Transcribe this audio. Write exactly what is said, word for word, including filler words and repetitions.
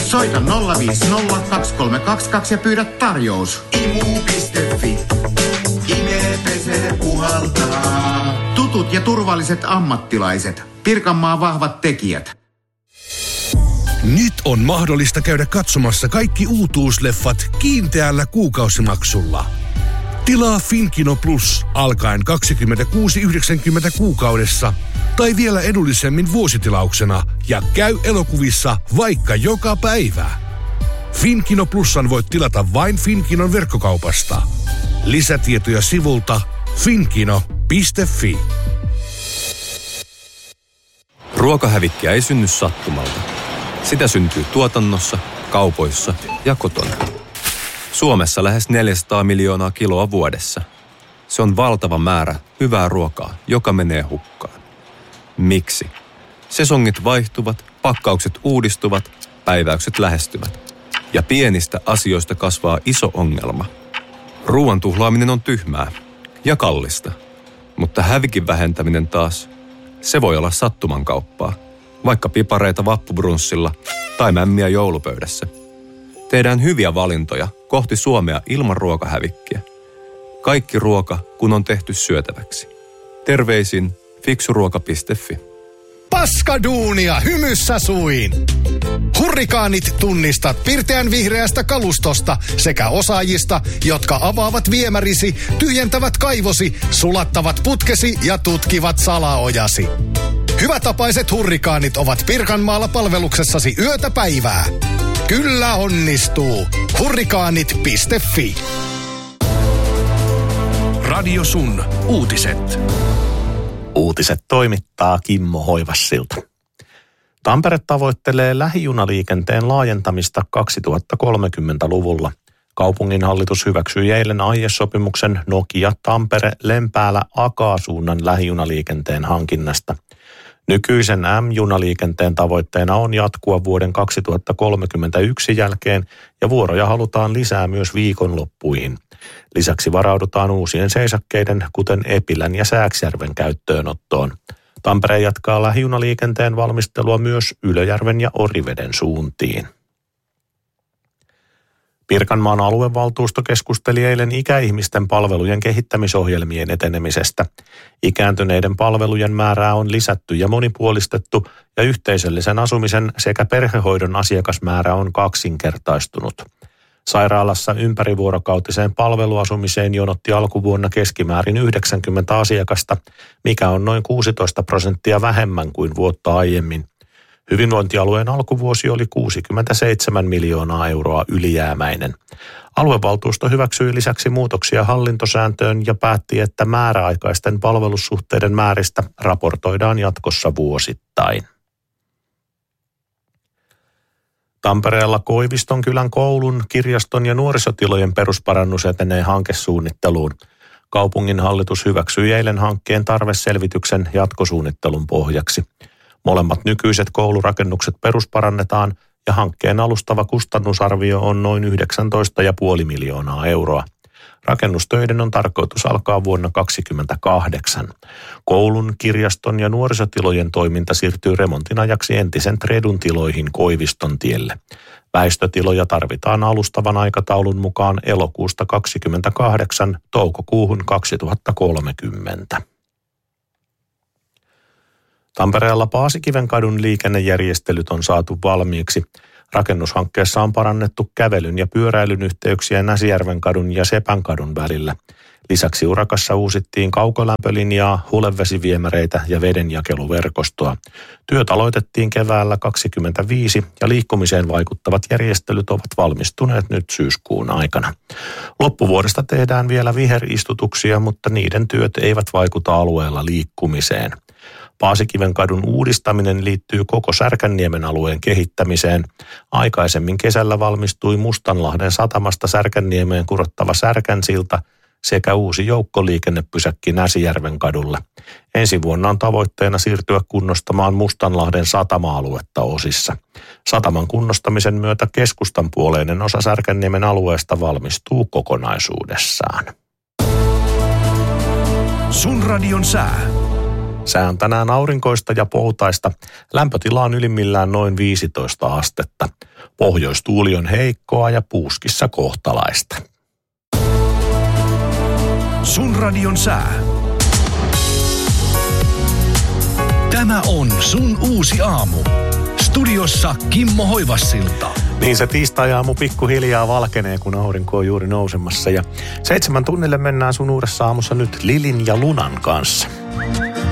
Soita nolla viisi nolla kaksi kolme kaksi kaksi ja pyydä tarjous. Imu piste fi. Imee pesee puhaltaa. Tutut ja turvalliset ammattilaiset. Pirkanmaan vahvat tekijät. Nyt on mahdollista käydä katsomassa kaikki uutuusleffat kiinteällä kuukausimaksulla. Tilaa Finkino Plus alkaen kaksikymmentäkuusi yhdeksänkymmentä kuukaudessa tai vielä edullisemmin vuositilauksena ja käy elokuvissa vaikka joka päivä. Finkino Plusan voit tilata vain Finkinon verkkokaupasta. Lisätietoja sivulta finkino piste fi. Ruokahävikkiä ei synny sattumalta. Sitä syntyy tuotannossa, kaupoissa ja kotona. Suomessa lähes neljäsataa miljoonaa kiloa vuodessa. Se on valtava määrä hyvää ruokaa, joka menee hukkaan. Miksi? Sesongit vaihtuvat, pakkaukset uudistuvat, päiväykset lähestyvät. Ja pienistä asioista kasvaa iso ongelma. Ruoan tuhlaaminen on tyhmää ja kallista. Mutta hävikin vähentäminen taas, se voi olla sattumankauppaa. Vaikka pipareita vappubrunssilla tai mämmiä joulupöydässä. Tehdään hyviä valintoja kohti Suomea ilman ruokahävikkiä. Kaikki ruoka, kun on tehty syötäväksi. Terveisin fiksuruoka piste fi. Paskaduunia hymyssä suin! Hurrikaanit tunnistat pirteän vihreästä kalustosta sekä osaajista, jotka avaavat viemärisi, tyhjentävät kaivosi, sulattavat putkesi ja tutkivat salaojasi. Hyvätapaiset hurrikaanit ovat Pirkanmaalla palveluksessasi yötä päivää. Kyllä onnistuu. hurrikaanit piste fi. Radio Sun uutiset. Uutiset toimittaa Kimmo Hoivassilta. Tampere tavoittelee lähijunaliikenteen laajentamista kaksituhattakolmekymmentäluvulla. Kaupunginhallitus hyväksyi eilen aiesopimuksen Nokia-Tampere-Lempäälä-Akaa-suunnan lähijunaliikenteen hankinnasta. Nykyisen M-junaliikenteen tavoitteena on jatkua vuoden kaksituhattakolmekymmentäyksi jälkeen ja vuoroja halutaan lisää myös viikonloppuihin. Lisäksi varaudutaan uusien seisakkeiden, kuten Epilän ja Sääksjärven käyttöönottoon. Tampere jatkaa lähijunaliikenteen valmistelua myös Ylöjärven ja Oriveden suuntiin. Pirkanmaan aluevaltuusto keskusteli eilen ikäihmisten palvelujen kehittämisohjelmien etenemisestä. Ikääntyneiden palvelujen määrää on lisätty ja monipuolistettu ja yhteisöllisen asumisen sekä perhehoidon asiakasmäärä on kaksinkertaistunut. Sairaalassa ympärivuorokautiseen palveluasumiseen jonotti alkuvuonna keskimäärin yhdeksänkymmentä asiakasta, mikä on noin kuusitoista prosenttia vähemmän kuin vuotta aiemmin. Hyvinvointialueen alkuvuosi oli kuusikymmentäseitsemän miljoonaa euroa ylijäämäinen. Aluevaltuusto hyväksyi lisäksi muutoksia hallintosääntöön ja päätti, että määräaikaisten palvelussuhteiden määristä raportoidaan jatkossa vuosittain. Tampereella Koiviston kylän koulun, kirjaston ja nuorisotilojen perusparannus etenee hankesuunnitteluun. Kaupunginhallitus hyväksyi eilen hankkeen tarveselvityksen jatkosuunnittelun pohjaksi. Molemmat nykyiset koulurakennukset perusparannetaan ja hankkeen alustava kustannusarvio on noin yhdeksäntoista pilkku viisi miljoonaa euroa. Rakennustöiden on tarkoitus alkaa vuonna kaksikymmentäkahdeksan. Koulun, kirjaston ja nuorisotilojen toiminta siirtyy remontin ajaksi entisen Tredun tiloihin Koiviston tielle. Väistötiloja tarvitaan alustavan aikataulun mukaan elokuusta kaksikymmentäkahdeksan toukokuuhun kaksituhattakolmekymmentä. Tampereella Paasikivenkadun liikennejärjestelyt on saatu valmiiksi. Rakennushankkeessa on parannettu kävelyn ja pyöräilyn yhteyksiä Näsijärvenkadun ja Sepänkadun välillä. Lisäksi urakassa uusittiin kaukolämpölinjaa, hulevesiviemäreitä ja vedenjakeluverkostoa. Työt aloitettiin keväällä kaksikymmentäviisi ja liikkumiseen vaikuttavat järjestelyt ovat valmistuneet nyt syyskuun aikana. Loppuvuodesta tehdään vielä viheristutuksia, mutta niiden työt eivät vaikuta alueella liikkumiseen. Paasikivenkadun uudistaminen liittyy koko Särkänniemen alueen kehittämiseen. Aikaisemmin kesällä valmistui Mustanlahden satamasta Särkänniemeen kurottava Särkänsilta sekä uusi joukkoliikennepysäkki Näsijärven kadulle. Ensi vuonna on tavoitteena siirtyä kunnostamaan Mustanlahden satama-aluetta osissa. Sataman kunnostamisen myötä keskustan puoleinen osa Särkänniemen alueesta valmistuu kokonaisuudessaan. Sun radion sää. Sää on tänään aurinkoista ja poutaista. Lämpötila on ylimmillään noin viisitoista astetta. Pohjoistuuli on heikkoa ja puuskissa kohtalaista. Sun radion sää. Tämä on Sun uusi aamu. Studiossa Kimmo Hoivassilta. Niin se tiistai-aamu pikkuhiljaa valkenee, kun aurinko on juuri nousemassa. Ja seitsemän tunnille mennään sun uudessa aamussa nyt Lilin ja Lunan kanssa.